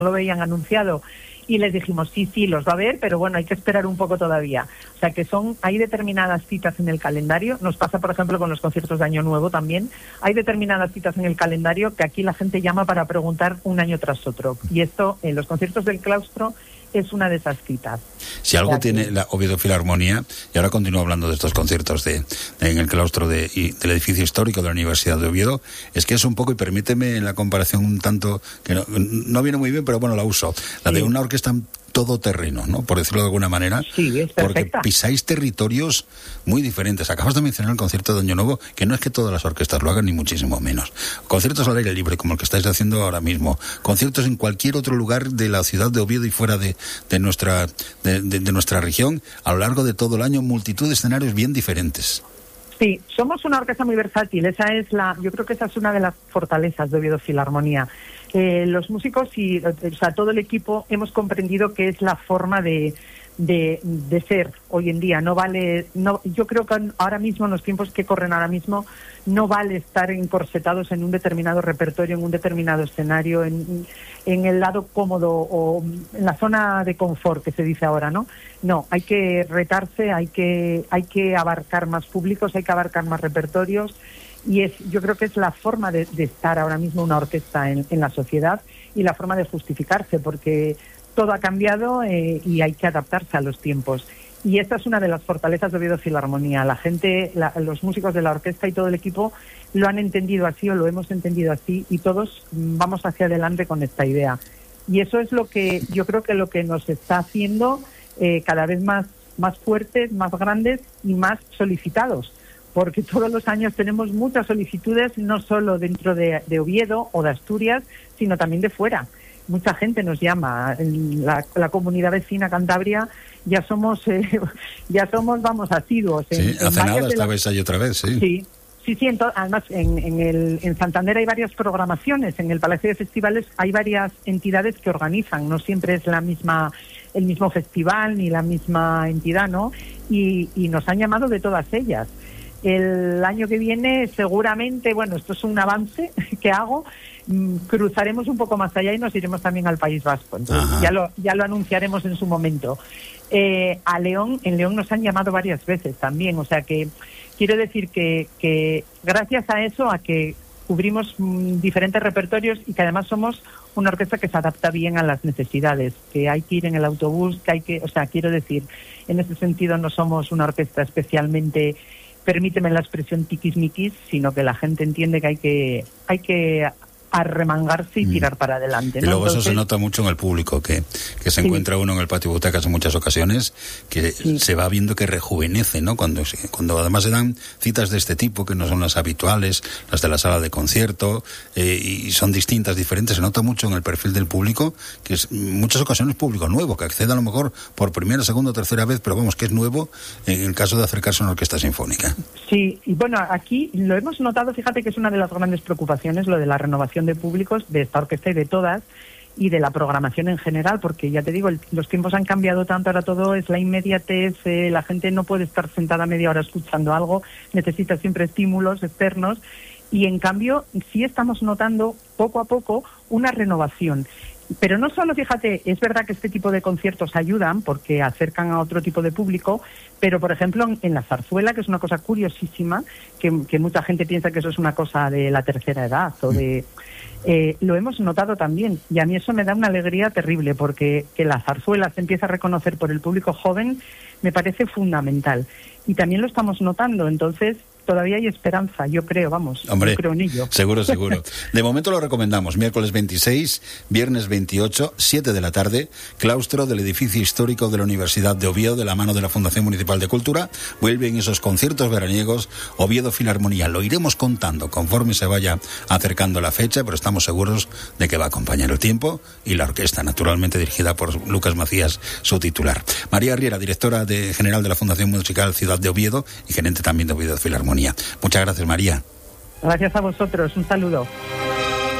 lo veían anunciado. Y les dijimos, sí, los va a haber, pero bueno, hay que esperar un poco todavía. O sea que hay determinadas citas en el calendario. Nos pasa, por ejemplo, con los conciertos de Año Nuevo también. Hay determinadas citas en el calendario que aquí la gente llama para preguntar un año tras otro. Y esto, en los conciertos del claustro, es una de esas citas. Si algo tiene la Oviedo Filarmonía, y ahora continúo hablando de estos conciertos en el claustro del edificio histórico de la Universidad de Oviedo, es que es un poco, y permíteme la comparación un tanto, que no viene muy bien, pero bueno, la uso, la de una orquesta todoterreno, ¿no? Por decirlo de alguna manera. Sí, es perfecta. Porque pisáis territorios muy diferentes. Acabas de mencionar el concierto de Año Nuevo, que no es que todas las orquestas lo hagan, ni muchísimo menos. Conciertos al aire libre, como el que estáis haciendo ahora mismo. Conciertos en cualquier otro lugar de la ciudad de Oviedo y fuera de nuestra región, a lo largo de todo el año, multitud de escenarios bien diferentes. Sí, somos una orquesta muy versátil. Yo creo que esa es una de las fortalezas de Oviedo Filarmonía. Los músicos y todo el equipo hemos comprendido que es la forma de ser hoy en día. Yo creo que ahora mismo, en los tiempos que corren ahora mismo, no vale estar encorsetados en un determinado repertorio, en un determinado escenario, en el lado cómodo o en la zona de confort que se dice ahora, ¿no? No, hay que retarse, hay que abarcar más públicos, hay que abarcar más repertorios. Y yo creo que es la forma de estar ahora mismo una orquesta en la sociedad y la forma de justificarse, porque todo ha cambiado y hay que adaptarse a los tiempos. Y esta es una de las fortalezas de Oviedo Filarmonía. La gente, los músicos de la orquesta y todo el equipo lo han entendido así o lo hemos entendido así y todos vamos hacia adelante con esta idea. Y eso es lo que yo creo que lo que nos está haciendo cada vez más fuertes, más grandes y más solicitados. Porque todos los años tenemos muchas solicitudes, no solo dentro de Oviedo o de Asturias, sino también de fuera. Mucha gente nos llama. En la comunidad vecina Cantabria ya somos asiduos. Sí, hace nada estabais ahí otra vez, sí. Sí, además en Santander hay varias programaciones. En el Palacio de Festivales hay varias entidades que organizan. No siempre es el mismo festival ni la misma entidad, ¿no? Y nos han llamado de todas ellas. El año que viene seguramente, bueno, esto es un avance que hago, cruzaremos un poco más allá y nos iremos también al País Vasco. Entonces ya lo anunciaremos en su momento. En León nos han llamado varias veces también, o sea que quiero decir que gracias a eso, a que cubrimos diferentes repertorios y que además somos una orquesta que se adapta bien a las necesidades, que hay que ir en el autobús, quiero decir, en ese sentido no somos una orquesta especialmente, permíteme la expresión tiquismiquis, sino que la gente entiende que hay que arremangarse y tirar para adelante, ¿no? Y luego eso se nota mucho en el público, que se encuentra uno en el patio butacas en muchas ocasiones, que se va viendo que rejuvenece, ¿no? Cuando además se dan citas de este tipo, que no son las habituales, las de la sala de concierto, y son distintas, diferentes, se nota mucho en el perfil del público, que es en muchas ocasiones público nuevo, que accede a lo mejor por primera, segunda o tercera vez, pero vamos, que es nuevo en el caso de acercarse a una orquesta sinfónica. Sí, y bueno, aquí lo hemos notado, fíjate que es una de las grandes preocupaciones, lo de la renovación de públicos de esta orquesta y de todas, y de la programación en general, porque ya te digo, los tiempos han cambiado tanto, ahora todo es la inmediatez, la gente no puede estar sentada media hora escuchando algo, necesita siempre estímulos externos, y en cambio sí estamos notando poco a poco una renovación. Pero no solo, fíjate, es verdad que este tipo de conciertos ayudan porque acercan a otro tipo de público, pero por ejemplo en la zarzuela, que es una cosa curiosísima, que mucha gente piensa que eso es una cosa de la tercera edad o de... lo hemos notado también, y a mí eso me da una alegría terrible, porque que la zarzuela se empieza a reconocer por el público joven me parece fundamental. Y también lo estamos notando, entonces todavía hay esperanza, yo creo, Hombre, yo creo en ello. Seguro. De momento lo recomendamos, miércoles 26, viernes 28, 7 de la tarde, claustro del edificio histórico de la Universidad de Oviedo, de la mano de la Fundación Municipal de Cultura. Vuelven esos conciertos veraniegos, Oviedo Filarmonía. Lo iremos contando conforme se vaya acercando la fecha, pero estamos seguros de que va a acompañar el tiempo y la orquesta, naturalmente dirigida por Lucas Macías, su titular. María Riera, directora general de la Fundación Musical Ciudad de Oviedo y gerente también de Oviedo Filarmonía. Muchas gracias, María. Gracias a vosotros, un saludo.